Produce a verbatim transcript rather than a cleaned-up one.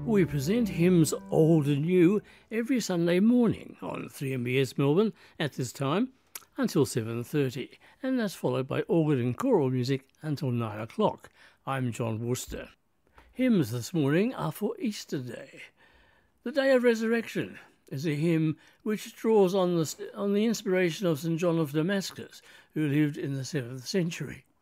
We present hymns old and new every Sunday morning on three M B S Melbourne at this time until seven thirty, and that's followed by organ and choral music until nine o'clock. I'm John Worcester. Hymns this morning are for Easter Day. The Day of Resurrection is a hymn which draws on the, on the inspiration of Saint John of Damascus, who lived in the seventh century.